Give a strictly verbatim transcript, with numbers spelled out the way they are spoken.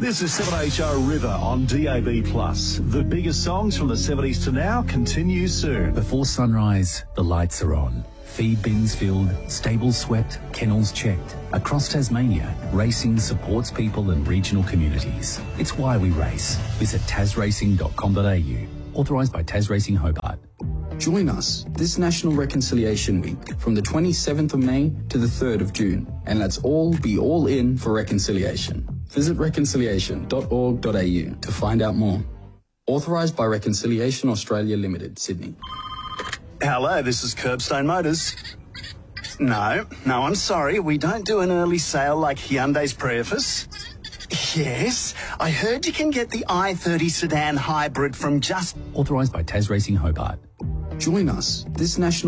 This is seven H O River on D A B plus. The biggest songs from the seventies to now continue soon. Before sunrise, the lights are on. Feed bins filled, stables swept, kennels checked. Across Tasmania, racing supports people and regional communities. It's why we race. Visit tas racing dot com dot a u. Authorised by Tas Racing Hobart. Join us this National Reconciliation Week from the twenty-seventh of May to the third of June. And let's all be all in for reconciliation. Visit reconciliation dot org dot a u to find out more. Authorised by Reconciliation Australia Limited, Sydney. Hello, this is Curbstone Motors. No, no, I'm sorry. We don't do an early sale like Hyundai's Prius. Yes, I heard you can get the i thirty sedan hybrid from just... Authorised by Tas Racing Hobart. Join us this National